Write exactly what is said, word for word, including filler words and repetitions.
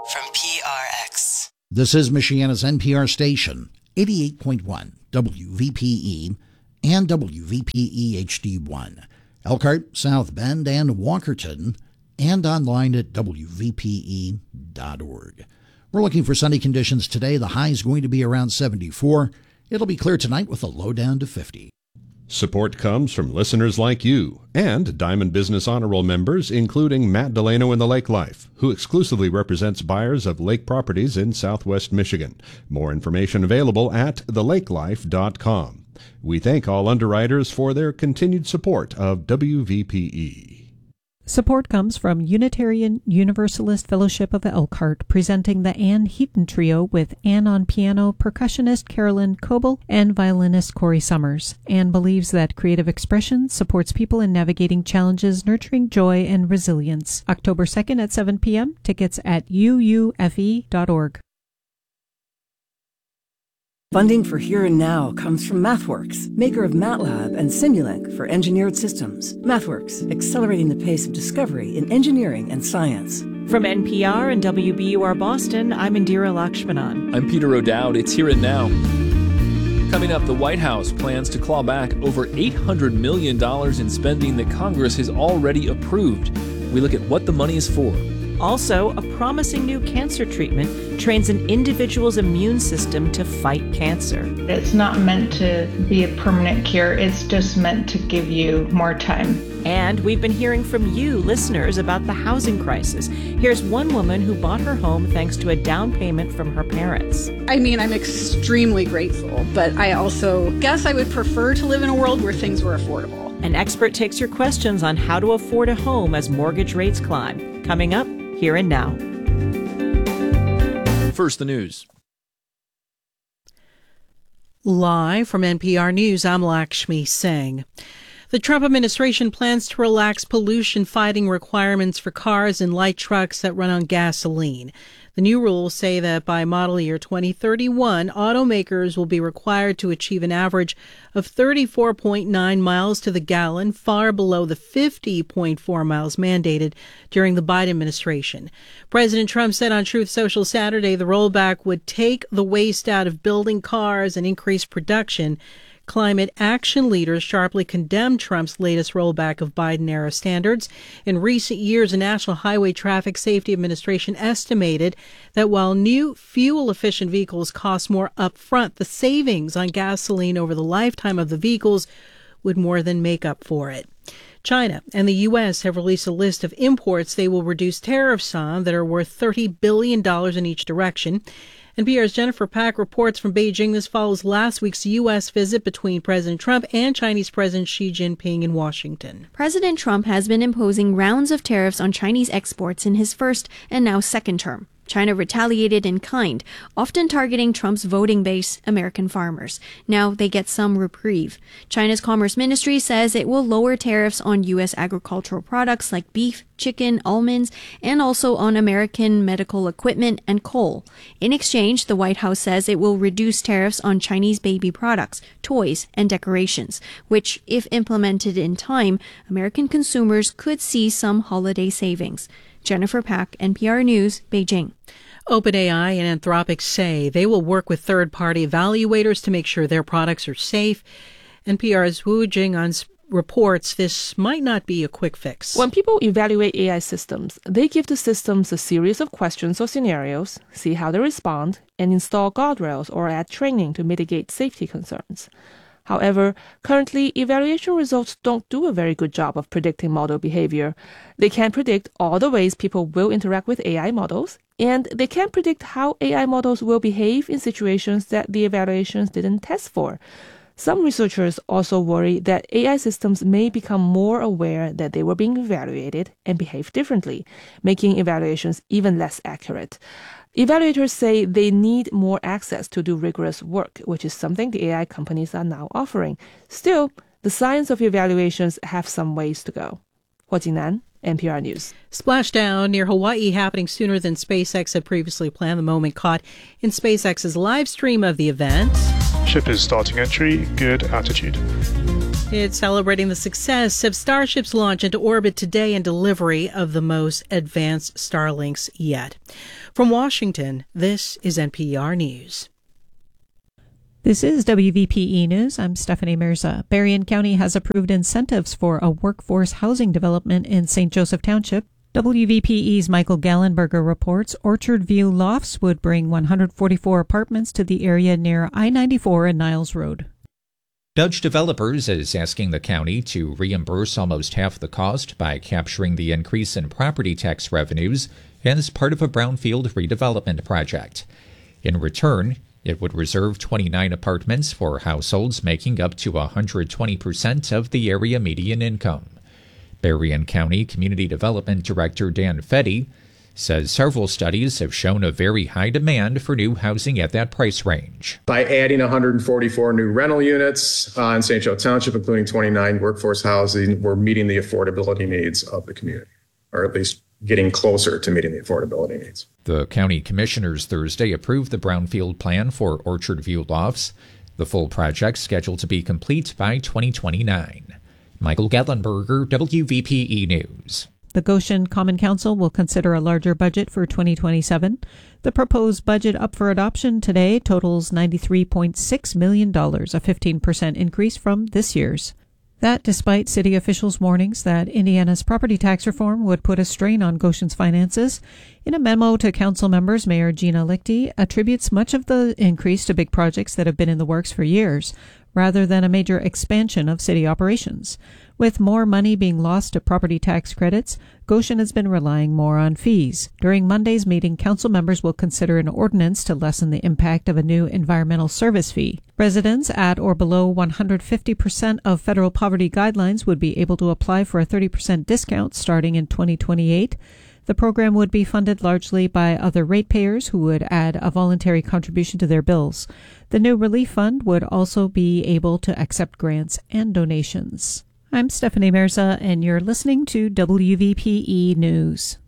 from P R X. This is Michiana's N P R station, eighty-eight point one W V P E and W V P E H D one, Elkhart, South Bend, and Walkerton, and online at W V P E dot org. We're looking for sunny conditions today. The high is going to be around seventy-four. It'll be clear tonight with a low down to fifty. Support comes from listeners like you and Diamond Business Honor Roll members, including Matt Delano in the Lake Life, who exclusively represents buyers of lake properties in southwest Michigan. More information available at the lake life dot com. We thank all underwriters for their continued support of W V P E. Support comes from Unitarian Universalist Fellowship of Elkhart, presenting the Ann Heaton Trio with Ann on piano, percussionist Carolyn Coble, and violinist Corey Summers. Ann believes that creative expression supports people in navigating challenges, nurturing joy and resilience. October second at seven p.m. Tickets at U U F E dot org. Funding for Here and Now comes from MathWorks, maker of MATLAB and Simulink for engineered systems. MathWorks, accelerating the pace of discovery in engineering and science. From N P R and W B U R Boston, I'm Indira Lakshmanan. I'm Peter O'Dowd. It's Here and Now. Coming up, the White House plans to claw back over eight hundred million dollars in spending that Congress has already approved. We look at what the money is for. Also, a promising new cancer treatment trains an individual's immune system to fight cancer. It's not meant to be a permanent cure. It's just meant to give you more time. And we've been hearing from you, listeners, about the housing crisis. Here's one woman who bought her home thanks to a down payment from her parents. I mean, I'm extremely grateful, but I also guess I would prefer to live in a world where things were affordable. An expert takes your questions on how to afford a home as mortgage rates climb. Coming up, Here and Now. First, the news. Live from N P R News, I'm Lakshmi Singh. The Trump administration plans to relax pollution-fighting requirements for cars and light trucks that run on gasoline. The new rules say that by model year twenty thirty-one, automakers will be required to achieve an average of thirty-four point nine miles to the gallon, far below the fifty point four miles mandated during the Biden administration. President Trump said on Truth Social Saturday the rollback would take the waste out of building cars and increase production. Climate action leaders sharply condemned Trump's latest rollback of Biden-era standards. In recent years, the National Highway Traffic Safety Administration estimated that while new fuel-efficient vehicles cost more upfront, the savings on gasoline over the lifetime of the vehicles would more than make up for it. China and the U S have released a list of imports they will reduce tariffs on that are worth thirty billion dollars in each direction. N P R's Jennifer Pack reports from Beijing. This follows last week's U S visit between President Trump and Chinese President Xi Jinping in Washington. President Trump has been imposing rounds of tariffs on Chinese exports in his first and now second term. China retaliated in kind, often targeting Trump's voting base, American farmers. Now they get some reprieve. China's Commerce Ministry says it will lower tariffs on U S agricultural products like beef, chicken, almonds, and also on American medical equipment and coal. In exchange, the White House says it will reduce tariffs on Chinese baby products, toys, and decorations, which, if implemented in time, American consumers could see some holiday savings. Jennifer Pack, N P R News, Beijing. OpenAI and Anthropic say they will work with third-party evaluators to make sure their products are safe. N P R's Wu Jing'an reports this might not be a quick fix. When people evaluate A I systems, they give the systems a series of questions or scenarios, see how they respond, and install guardrails or add training to mitigate safety concerns. However, currently, evaluation results don't do a very good job of predicting model behavior. They can't predict all the ways people will interact with A I models, and they can't predict how A I models will behave in situations that the evaluations didn't test for. Some researchers also worry that A I systems may become more aware that they were being evaluated and behave differently, making evaluations even less accurate. Evaluators say they need more access to do rigorous work, which is something the A I companies are now offering. Still, the science of evaluations have some ways to go. Hua Jingnan, N P R News. Splashdown near Hawaii happening sooner than SpaceX had previously planned. The moment caught in SpaceX's live stream of the event. Ship is starting entry, good attitude. It's celebrating the success of Starship's launch into orbit today and delivery of the most advanced Starlinks yet. From Washington, this is N P R News. This is W V P E News. I'm Stephanie Mirza. Berrien County has approved incentives for a workforce housing development in Saint Joseph Township. W V P E's Michael Gallenberger reports Orchard View Lofts would bring one hundred forty-four apartments to the area near I ninety-four and Niles Road. Dutch Developers is asking the county to reimburse almost half the cost by capturing the increase in property tax revenues as part of a brownfield redevelopment project. In return, it would reserve twenty-nine apartments for households making up to one hundred twenty percent of the area median income. Berrien County Community Development Director Dan Fetty says several studies have shown a very high demand for new housing at that price range. By adding one hundred forty-four new rental units uh, in Saint Joe Township, including twenty-nine workforce housing, we're meeting the affordability needs of the community, or at least getting closer to meeting the affordability needs. The county commissioners Thursday approved the brownfield plan for Orchard View Lofts, the full project scheduled to be complete by twenty twenty-nine. Michael Gallenberger, W V P E News. The Goshen Common Council will consider a larger budget for twenty twenty-seven. The proposed budget up for adoption today totals ninety-three point six million dollars, a fifteen percent increase from this year's. That despite city officials' warnings that Indiana's property tax reform would put a strain on Goshen's finances. In a memo to council members, Mayor Gina Lichty attributes much of the increase to big projects that have been in the works for years, rather than a major expansion of city operations. With more money being lost to property tax credits, Goshen has been relying more on fees. During Monday's meeting, council members will consider an ordinance to lessen the impact of a new environmental service fee. Residents at or below one hundred fifty percent of federal poverty guidelines would be able to apply for a thirty percent discount starting in twenty twenty-eight. The program would be funded largely by other ratepayers who would add a voluntary contribution to their bills. The new relief fund would also be able to accept grants and donations. I'm Stephanie Mirza, and you're listening to W V P E News.